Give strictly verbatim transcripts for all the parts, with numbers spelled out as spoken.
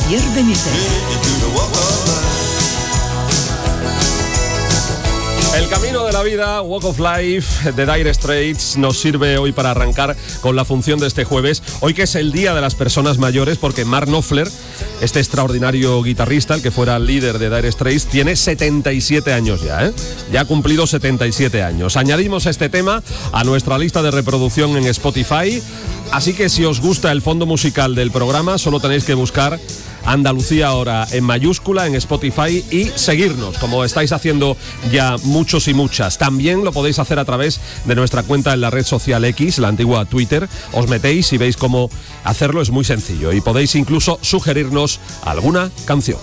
Javier Benítez. El camino de la vida, Walk of Life de Dire Straits, nos sirve hoy para arrancar con la función de este jueves. Hoy que es el Día de las Personas Mayores, porque Mark Knopfler, este extraordinario guitarrista, el que fuera líder de Dire Straits, tiene setenta y siete años ya, ¿eh? Ya ha cumplido setenta y siete años. Añadimos este tema a nuestra lista de reproducción en Spotify, así que si os gusta el fondo musical del programa, solo tenéis que buscar Andalucía Ahora en mayúscula en Spotify y seguirnos, como estáis haciendo ya muchos y muchas. También lo podéis hacer a través de nuestra cuenta en la red social X, la antigua Twitter. Os metéis y veis cómo hacerlo, es muy sencillo. Y podéis incluso sugerirnos alguna canción.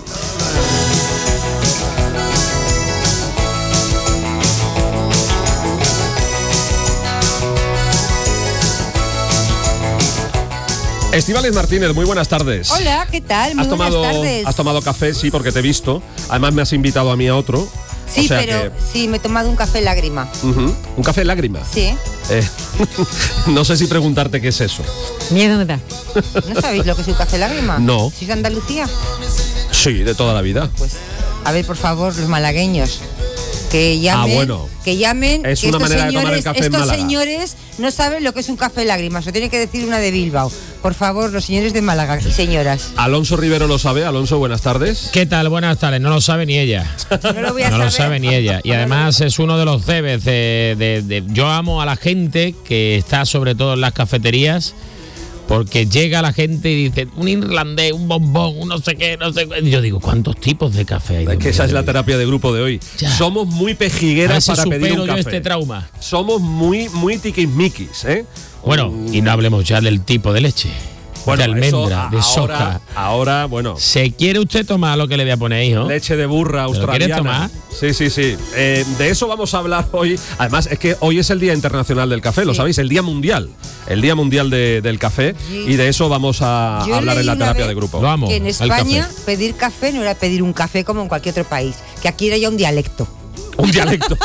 Estíbaliz Martínez, muy buenas tardes. Hola, ¿qué tal? Muy ¿Has tomado, buenas tardes. ¿Has tomado café? Sí, porque te he visto. Además me has invitado a mí a otro. Sí, o sea pero que... sí, me he tomado un café lágrima. Uh-huh. ¿Un café lágrima? Sí. Eh, no sé si preguntarte qué es eso. Miedo me da. ¿No sabéis lo que es un café lágrima? No. ¿Sois de Andalucía? Sí, de toda la vida. Pues, a ver, por favor, los malagueños. Que llamen, Ah, bueno. que llamen, Es que una estos manera de señores, tomar el café en estos Málaga. señores no saben lo que es un café lágrima, se tiene que decir una de Bilbao. Por favor, los señores de Málaga y señoras. Alonso Rivero lo sabe. Alonso, buenas tardes. ¿Qué tal? Buenas tardes. No lo sabe ni ella. No lo voy a No saber. lo sabe ni ella. Y además es uno de los debes de, de, de... Yo amo a la gente que está sobre todo en las cafeterías, porque llega la gente y dice un irlandés, un bombón, un no sé qué, no sé qué. Y yo digo, ¿cuántos tipos de café hay? Es que esa es la terapia de grupo de hoy. Ya. Somos muy A ver pejigueras si para pedir supero un yo café. este trauma. Somos muy, muy tiquismiquis, ¿eh? Bueno, y no hablemos ya del tipo de leche. Bueno, de almendra, eso, de ahora, soja. Ahora, bueno, ¿Se quiere usted tomar lo que le voy a poner, hijo? leche de burra ¿Te lo australiana. quieres tomar? Sí, sí, sí. Eh, de eso vamos a hablar hoy. Además, es que hoy es el Día Internacional del Café, lo Sí. sabéis, el Día Mundial. El Día Mundial de- del Café. Sí. Y de eso vamos a Yo hablar leí en la una terapia vez de grupo. Lo amo. Que en el España café. pedir café no era pedir un café como en cualquier otro país, que aquí era ya un dialecto. Un dialecto.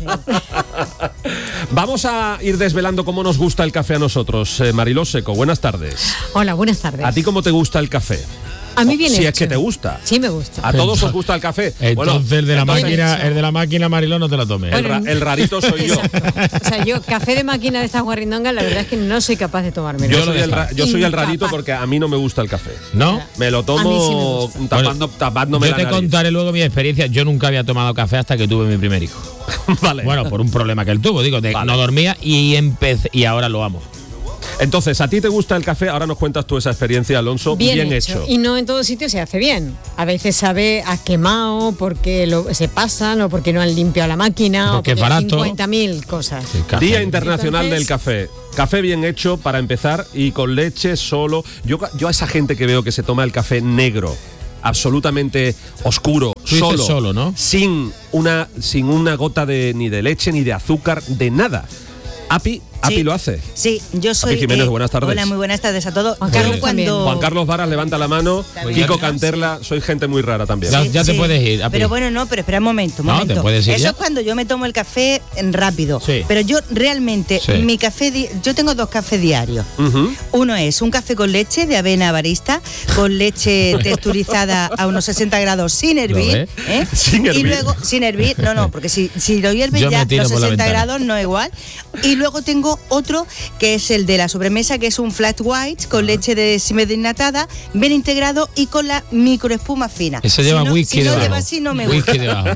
Vamos a ir desvelando cómo nos gusta el café a nosotros. Eh, Mariló Seco, buenas tardes. Hola, buenas tardes. ¿A ti cómo te gusta el café? A mí bien Si hecho. es que te gusta. Sí, me gusta. A todos os gusta el café. Entonces Bueno, el de la entonces, máquina, el de la máquina Mariló no te lo tomes. El, ra- el rarito soy yo. Exacto. O sea, yo café de máquina de estas guarrindongas, la verdad es que no soy capaz de tomármelo. Yo Yo lo soy, el, ra- yo soy el Incapaz. rarito porque a mí no me gusta el café. ¿No? Me lo A mí sí me tomo gusta. tapando, tapándome Yo la te nariz. contaré luego mi experiencia. Yo nunca había tomado café hasta que tuve mi primer hijo. Vale. Bueno, por un problema que él tuvo, digo, de- Vale. no dormía y empecé y ahora lo amo. Entonces, ¿a ti te gusta el café? Ahora nos cuentas tú esa experiencia, Alonso. Bien, Bien, hecho. hecho. Y no en todo sitio se hace bien. A veces sabe a quemado porque lo, se pasan o porque no han limpiado la máquina Porque o es porque barato. cincuenta mil cosas. El café. Día Internacional Entonces- del Café. Café bien hecho para empezar y con leche solo. Yo, yo a esa gente que veo que se toma el café negro, absolutamente oscuro, Tú dices solo, solo, ¿no? sin una, sin una gota de ni de leche ni de azúcar, de nada. Api, Api Sí. lo hace. Sí, yo soy. Api Jiménez, buenas tardes. Hola, muy buenas tardes a todos. Juan Yo Carlos también. cuando- Juan Carlos Varas levanta la mano. También. Kiko Sí. Canterla, soy gente muy rara también. Ya- ya te puedes ir, Api. Pero bueno, no, pero espera un momento, un No, momento. te puedes ir Eso ya. es cuando yo me tomo el café en rápido. Sí. Pero yo realmente, Sí. mi café, di- yo tengo dos cafés diarios. Ujú. Uno es un café con leche de avena barista, con leche texturizada a unos sesenta grados sin hervir. ves? ¿eh? Sin hervir. Y luego, sin hervir, no, no, porque si, si lo hierves Yo me ya, tiro los por la sesenta ventana. grados no es igual. Y luego tengo otro que es el de la sobremesa, que es un flat white con leche de semidesnatada, bien integrado y con la microespuma fina. Eso lleva si no, whisky si no debajo. lleva así, no me gusta. Whisky debajo.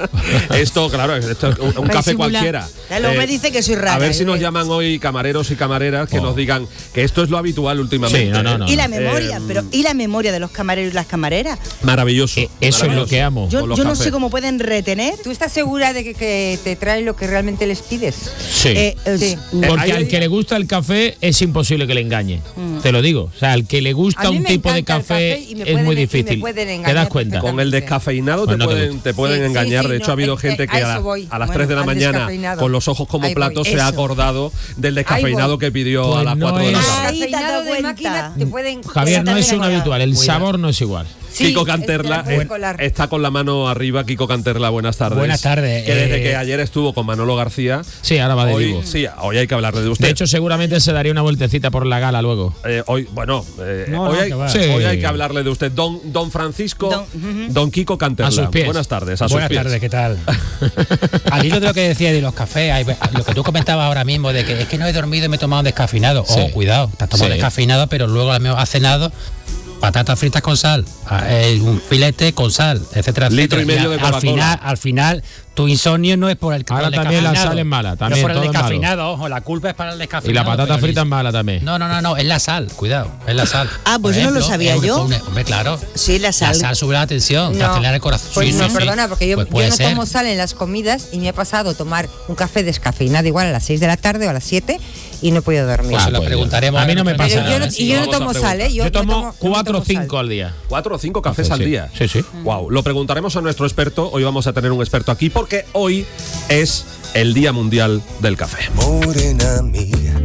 Esto, claro, esto es un, un Para café disimular. cualquiera. Ya luego me dice que soy rara, A ver si ¿eh? nos llaman hoy camareros y camareras que Oh. nos digan que esto es lo habitual últimamente. Sí, no, no, no. Y la memoria, Eh, pero ¿y la memoria de los camareros y las camareras? Maravilloso. Eh, eso es lo maravilloso. que amo. Yo, Con los yo no cafés. sé cómo pueden retener. ¿Tú estás segura de que, que te traen lo que realmente les pides? Sí. Eh, eh, Sí. Porque Eh, al ahí- que le gusta el café es imposible que le engañe. Te lo digo. O sea, al que le gusta A mí un me tipo de encanta el café, café y me es pueden- muy y me difícil. pueden ¿Te engañar das cuenta? Con el descafeinado Pues te no te pueden, gusta. te pueden Sí, sí, engañar. sí, de hecho, no, ha habido eh, gente eh, que a a, eso voy. a las Bueno, tres de la al mañana, descafeinado. con los ojos como Ahí voy, platos, se ha eso. acordado del descafeinado Eso. que pidió Pues a las no cuatro de la es- tarde. Ahí te has Descafeinado dado de cuenta. máquina te pueden... Javier, no es Cuidado. un habitual. El Cuidado. sabor no es igual. Sí, Kiko Canterla este la puedes eh, colar. está con la mano arriba. Kiko Canterla, buenas tardes. Buenas tardes. Que desde Eh, que ayer estuvo con Manolo García. Sí, ahora va de hoy, vivo. sí, hoy hay que hablarle de usted. De hecho, seguramente se daría una vueltecita por la gala luego. Eh, hoy, bueno, eh, No, hoy, no, hay, que va. sí, Sí. hoy hay que hablarle de usted. Don, don Francisco, Don- don Kiko Canterla. A sus pies. Buenas tardes. A sus Buenas pies. tardes, ¿qué tal? Al hilo de lo que decía de los cafés, hay- lo que tú comentabas ahora mismo, de que es que no he dormido y me he tomado un descafeinado. Sí. Oh, cuidado, te has tomado Sí. descafeinado, pero luego a lo mejor has cenado patatas fritas con sal, eh, un filete con sal, etcétera, Litro etcétera. y medio de al Coca-Cola. final, al final, tu insomnio no es por el, por Ahora el también la descafeinado. sal es mala, también, No por el todo es malo. descafeinado, ojo, la culpa es para el Y descafeinado. la patata pero frita es ni- mala también. No, no, no, no, es la sal, cuidado, es la sal. Ah, pues Por yo no lo ejemplo, sabía es un- yo. un- Hombre, claro. Sí, la sal. La sal sube la tensión, te No, acelera el corazón. Pues Sí, no, sí, sí. perdona, porque yo, Pues yo puede no ser. tomo sal en las comidas y me ha pasado tomar un café descafeinado igual a las seis de la tarde o a las siete y no he podido dormir. Pues Ah, se lo pues preguntaremos. a mí no me nuestra pasa Pero yo nada, no, ¿eh? y yo no Vamos a tomo preguntar. sal, ¿eh? Yo, no tomo no cuatro o tomo sal. cinco al día. Cuatro o cinco cafés Sí, al sí. día. Sí, sí. Wow. Lo preguntaremos a nuestro experto. Hoy vamos a tener un experto aquí porque hoy es el Día Mundial del Café. Morena mía,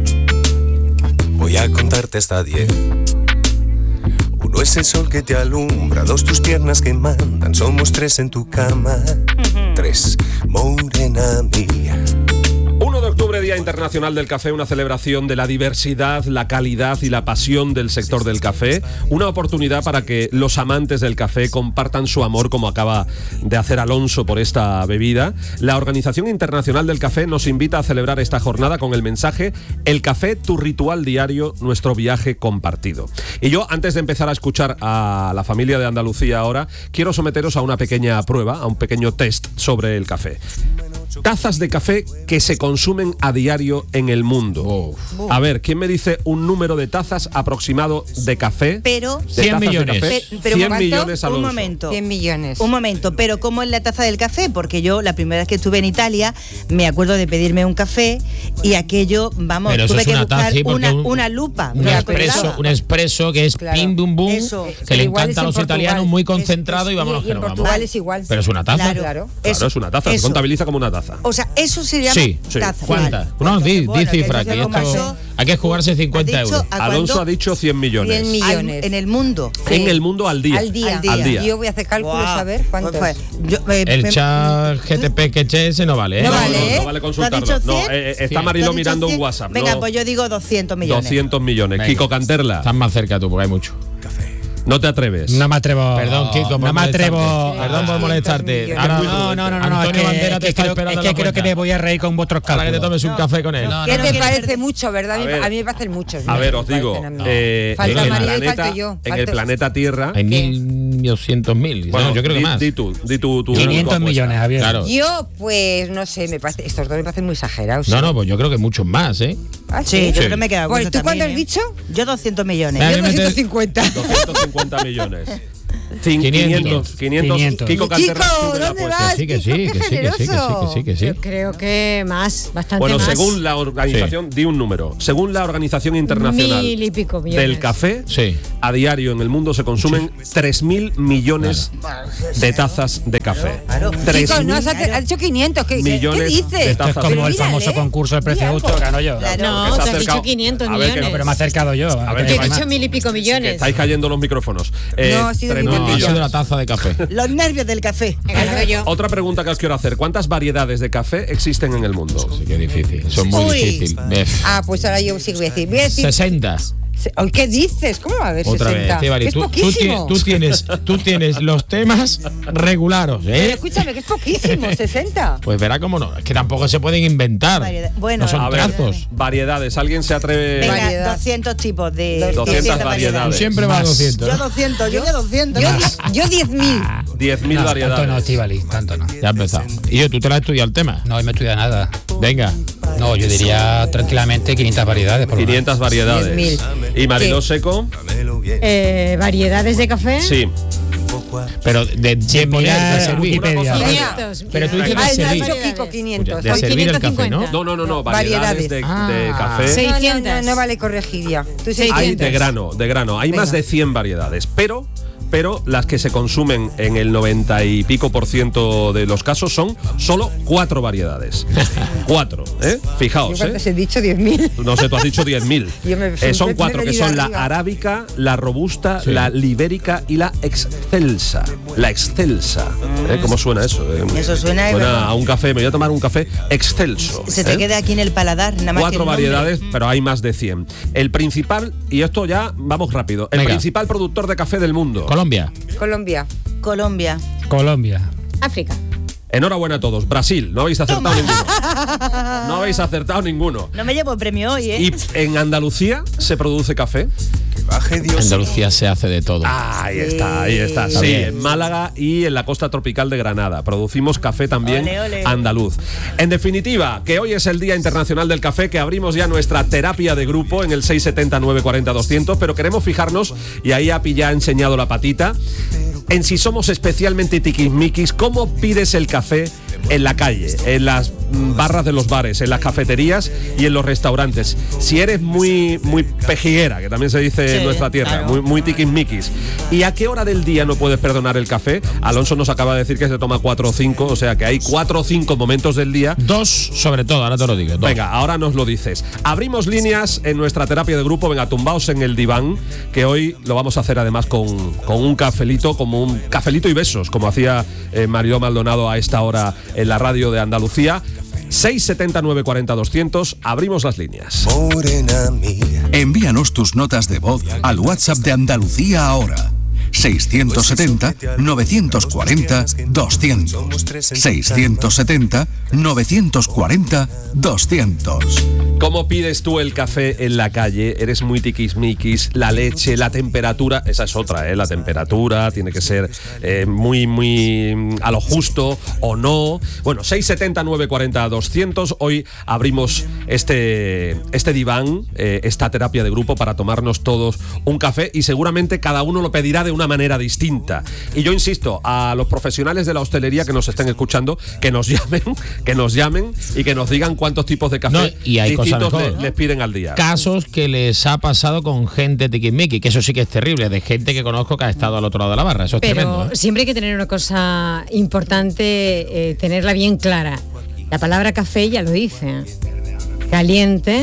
voy a contarte hasta diez. Uno es el sol que te alumbra, dos tus piernas que mandan, somos tres en tu cama. Tres, morena mía. uno de octubre, Día Internacional del Café, una celebración de la diversidad, la calidad y la pasión del sector del café. Una oportunidad para que los amantes del café compartan su amor, como acaba de hacer Alonso por esta bebida. La Organización Internacional del Café nos invita a celebrar esta jornada con el mensaje: el café, tu ritual diario, nuestro viaje compartido. Y yo, antes de empezar a escuchar a la familia de Andalucía ahora, quiero someteros a una pequeña prueba, a un pequeño test sobre el café. Tazas de café que se consumen a diario en el mundo. A ver, ¿quién me dice un número de tazas aproximado de café? Pero, De cien tazas de millones. café. Pe- pero cien ¿cuánto? millones, un Alonso. momento. cien millones. Un momento, pero ¿cómo es la taza del café? Porque yo la primera vez que estuve en Italia me acuerdo de pedirme un café y aquello, vamos, Pero eso tuve es que una buscar taza, sí, porque una, un- una lupa. Un me expreso, acordaba. un expreso que es Claro. pim bum bum, Eso. que Pero le igual encanta a es los en italianos, Portugal. muy Es- concentrado es- y vámonos y que en nos vamos. Portugal es igual. Pero es una taza. Claro. Claro. Claro, es una taza, se eso. contabiliza como una taza. O sea, eso se llama Sí, sí. taza. ¿Cuántas? Vale. No, di, di Bueno, cifra, que que yo esto como hay que jugarse cincuenta ¿Has dicho euros. a Alonso cuándo? ha dicho cien millones. cien millones. Al- en el mundo. En el mundo al día. Al día. Al día. Y yo voy a hacer cálculos Guau. a ver cuántos. Pues, yo, eh, El me- chat G T P que che ese no vale, ¿eh? No No, vale, no, ¿eh? no vale consultarlo. ¿Lo has dicho No, cien? eh, eh, está Cien. Mariló ¿Lo has dicho mirando un cien? WhatsApp. Venga, no, pues yo digo doscientos millones. doscientos millones. Venga. Kiko Canterla, Estás más cerca tú, porque hay mucho. no te atreves. No me atrevo. Perdón, Kiko, por no me molestarte. atrevo. Perdón por molestarte. millones. Ahora, No, no, no, no, no, Antonio es que, Bandera es te que está creo, esperando es que en la creo que puerta. me voy a reír con vuestros Para que te cálculos. tomes un No. café con él. No, ¿Qué no, te no. parece mucho, verdad? A mí, A ver. a mí me parecen muchos. A me ver, os digo, parecen a mí. eh, Falta en, el María y planeta, falto yo. en el Falto- planeta Tierra. Hay mil doscientos mil. Bueno, No, yo creo que di, más. Di tú, di tú, tu- tu quinientos apuesta. millones, Javier. Claro. Yo, pues, no sé, me parece, estos dos me parecen muy exagerados. No, ¿eh? no, pues yo creo que muchos más, ¿eh? ¿Ah, Sí, yo Sí. creo que me queda Pues, gusto ¿tú cuánto también, has ¿eh? dicho? Yo doscientos millones. Ah, Yo me metes- doscientos cincuenta. doscientos cincuenta millones. Cin- quinientos. quinientos. quinientos. quinientos. Kiko Canterla Chico, sube la ¿dónde apuesta. vas? Sí, que sí, Kiko, que qué sí, que sí, que sí, generoso. que sí, que sí. Yo creo que más, bastante Bueno, más. según la organización, di un número. Según la Organización Internacional Mil y pico millones. del Café, Sí. a diario en el mundo se consumen tres mil millones de tazas de café. Claro. tres Chico, no, has, mil has dicho quinientos. ¿Qué, qué- millones ¿qué dices? de Esto es tazas. como Pero el mírale, famoso concurso del precio mira justo, algo. gano yo. Claro. No, que se ha te has dicho acercado- quinientos a ver, que- millones. Pero me he acercado yo. A ver, Yo he que dicho más. mil y pico millones. Estáis cayendo los micrófonos. Eh, No, ha sido tres mil mi No, ha millones. sido la taza de café. Los nervios del café. He ganado yo. Otra pregunta que os quiero hacer. ¿Cuántas variedades de café existen en el mundo? Sí, qué difícil. Eso es muy Uy. difícil. Ef. Ah, pues ahora yo sí voy a decir. Voy a decir sesenta. se- Ay, ¿qué dices? ¿Cómo va a haber Otra vez, sesenta? Estíbaliz, Que es tú, tú, poquísimo. ti- tú tienes, tú tienes los temas regularos, Pero ¿eh? escúchame, que es poquísimo, sesenta. Pues verá cómo no. Es que tampoco se pueden inventar. Variedad- bueno, no son A ver, trazos. variedades. ¿Alguien se atreve? Venga, Variedad. doscientos tipos de... doscientas variedades. Siempre va a Más. doscientos. Yo doscientos, yo que doscientos. Yo, ¿no? die- yo diez mil. diez mil No, variedades. tanto no, Estíbaliz, tanto no. Ya ha empezado. Y yo, tú te la has estudiado el tema. No, hoy me estudia nada. Venga. No, yo diría tranquilamente quinientas variedades. Por lo menos. quinientas variedades. diez ¿Y Mariló ¿Qué? Seco? Eh, variedades de café. Sí. Pero de, de Sin poner, mirar de servir. Wikipedia. Una cosa- quinientos. Pero tú dices Ah, de no, ha servir. dicho Kiko quinientos. De servir el café, ¿no? No, no, no, no. Variedades, Variedades. de, Ah. de café. Sí. No, no, no, seiscientos. no vale corregir ya. Tú Hay Hay seiscientos. de grano, de grano. Hay más Venga. de cien variedades, pero pero las que se consumen en el noventa y pico por ciento de los casos son solo cuatro variedades. Cuatro, ¿eh? Fijaos, Yo ¿eh? cuántas he dicho, diez mil. No sé, tú has dicho diez mil. Yo me- Eh, son me- cuatro, me he que venido son la arriba. arábica, la robusta, Sí. la libérica y la excelsa. La excelsa. ¿Eh? ¿Cómo suena eso? Eh, Eso suena de verdad. a un café. Me voy a tomar un café excelso. Se te ¿eh? queda aquí en el paladar, nada más que Cuatro el nombre. variedades, pero hay más de cien. El principal, y esto ya vamos rápido, el Venga. principal productor de café del mundo. Colombia. Colombia. Colombia. Colombia. África. Enhorabuena a todos. Brasil, no habéis acertado ninguno. No habéis acertado ninguno. No me llevo el premio hoy, ¿eh? ¿Y en Andalucía se produce café? Baje Dios. Andalucía se hace de todo. Ahí está, ahí está. Está Sí, bien. en Málaga y en la costa tropical de Granada. Producimos café también Ole, ole. andaluz. En definitiva, que hoy es el Día Internacional del Café, que abrimos ya nuestra terapia de grupo en el seis setenta, nueve cuarenta, doscientos, pero queremos fijarnos, y ahí Api ya ha enseñado la patita, en si somos especialmente tiquismiquis, cómo pides el café en la calle, en las mm, barras de los bares, en las cafeterías y en los restaurantes. Si eres muy, muy pejiguera, que también se dice Sí, en nuestra tierra, claro. muy, muy tiquismiquis. ¿Y a qué hora del día no puedes perdonar el café? Alonso nos acaba de decir que se toma cuatro o cinco, o sea que hay cuatro o cinco momentos del día. Dos, sobre todo, ahora te lo digo. Dos. Venga, ahora nos lo dices. Abrimos líneas en nuestra terapia de grupo. Venga, tumbaos en el diván, que hoy lo vamos a hacer además con, con un cafelito, como un cafelito y besos, como hacía eh, Mario Maldonado a esta hora en la radio de Andalucía. seis setenta, nueve cuarenta, doscientos. Abrimos las líneas. Morena mía. Envíanos tus notas de voz al WhatsApp de Andalucía ahora. seiscientos setenta, novecientos cuarenta, doscientos. seiscientos setenta, novecientos cuarenta, doscientos. ¿Cómo pides tú el café en la calle? ¿Eres muy tiquismiquis? La leche, la temperatura, esa es otra, ¿eh? La temperatura tiene que ser eh, muy, muy mm, a lo justo o no. Bueno, seis setenta, nueve cuarenta, doscientos. Hoy abrimos este, este diván, eh, esta terapia de grupo para tomarnos todos un café y seguramente cada uno lo pedirá de una manera distinta. Y yo insisto a los profesionales de la hostelería que nos estén escuchando, que nos llamen, que nos llamen y que nos digan cuántos tipos de café No, y hay cosa distintos mejor, le- ¿no? les piden al día. Casos que les ha pasado con gente tiquismiqui, que eso sí que es terrible, de gente que conozco que ha estado al otro lado de la barra. Eso es Pero tremendo. ¿eh? siempre hay que tener una cosa importante, eh, tenerla bien clara. La palabra café ya lo dice. Caliente,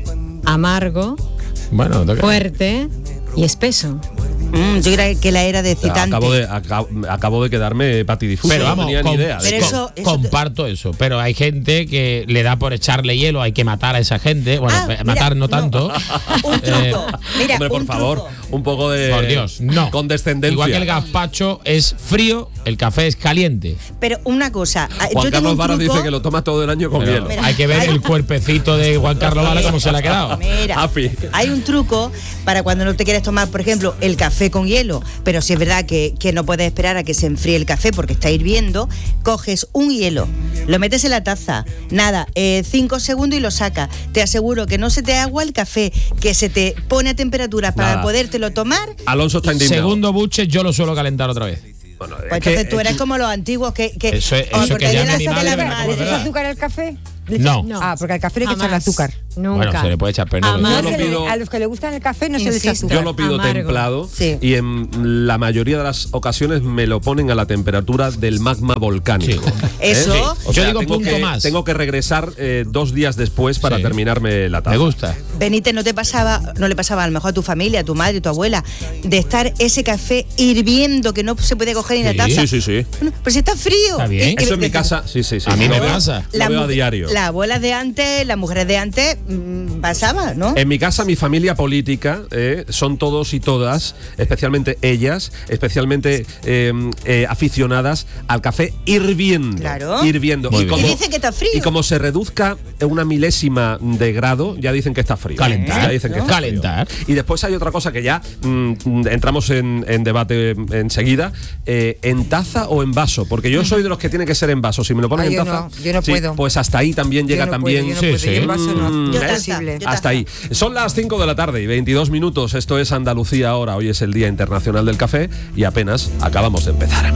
amargo, Bueno, toca- fuerte y espeso. Mm, yo creo que la era de excitante. Acabo de, acabo, acabo de quedarme patidifuso. Pero no vamos, tenía ni com- idea. de Pero que- eso- eso- comparto eso. Pero hay gente que le da por echarle hielo, hay que matar a esa gente. Bueno, Ah, pe- mira, matar no no. tanto. Un truco. Eh, Mira, Hombre, por un favor, truco. un poco de Por Dios, no. condescendencia. Igual que el gazpacho es frío, el café es caliente. Pero una cosa. ah, Juan yo tengo Carlos un Varas truco. dice que lo toma todo el año con Pero hielo. Mira. hay que ver el cuerpecito de Juan Carlos Vara cómo se le ha quedado. Mira, Api. hay un truco para cuando no te quieres tomar, por ejemplo, el café con hielo, pero si es verdad que, que no puedes esperar a que se enfríe el café porque está hirviendo, coges un hielo, lo metes en la taza, nada, eh, cinco segundos y lo sacas. Te aseguro que no se te agua el café, que se te pone a temperatura para Nada. podértelo tomar. Alonso está indignado. Segundo buche, yo lo suelo calentar otra vez. Bueno, Pues es que- entonces tú eres como los antiguos que... que Eso es- oh, eso porque que de llame la mi de madre, la me madre. acuerdo, ¿Le echas ¿verdad? azúcar al café? No. No. Ah, porque al café le hay que echarle Jamás. azúcar. Nunca. Bueno, se le puede echar, pero no. Jamás. Yo No lo se le- pido- a los que le gustan el café no se les echa Insisto. azúcar. Yo lo pido Amargo. templado Sí. y en la mayoría de las ocasiones me lo ponen a la temperatura del magma volcánico. Sí. Eso. ¿Eh? Sí. O Yo sea, digo tengo punto que, más. Tengo que regresar eh, dos días después para Sí. terminarme la taza. Me gusta. Benítez, ¿no te pasaba, no le pasaba a lo mejor a tu familia, a tu madre, a tu abuela, de estar ese café hirviendo que no se puede coger en Sí, la taza? Sí, sí, sí. Bueno, pero si está frío. Está bien. Y- y- Eso en mi casa, sí, sí, sí. A mí Lo me veo- pasa. Lo Las veo a mu- diario. Las abuelas de antes, las mujeres de antes, mmm, pasaba, ¿no? En mi casa, mi familia política eh, son todos y todas, especialmente ellas, especialmente eh, eh, aficionadas al café hirviendo. Claro. Hirviendo. Muy Y, bien. como, Y dicen que está frío. y como se reduzca una milésima de grado, ya dicen que está frío. Calentar. Ya dicen que está frío. Calentar. Y después hay otra cosa que ya mm, entramos en, en debate enseguida. Eh, ¿En taza o en vaso? Porque yo soy de los que tiene que ser en vaso. Si me lo ponen Ah, en yo taza. no, yo no sí, puedo. Pues hasta ahí también llega Yo no también. puedo, yo no Sí, puedo. sí. Y en vaso no, Mm, Yo no es taza, posible. yo Hasta ahí. Son las cinco de la tarde y veintidós minutos. Esto es Andalucía ahora. Hoy es el Día Internacional del Café y apenas acabamos de empezar.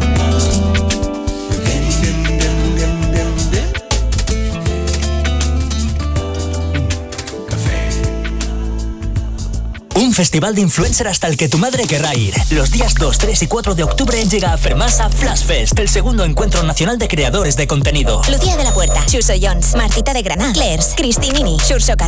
Un festival de influencer hasta el que tu madre querrá ir. Los días dos, tres y cuatro de octubre llega a Fermasa Flash Fest, el segundo encuentro nacional de creadores de contenido. Lucía de la Puerta, Xuso Jones, Martita de Granà, Clairs, Cristinini, Xurxo Carrera,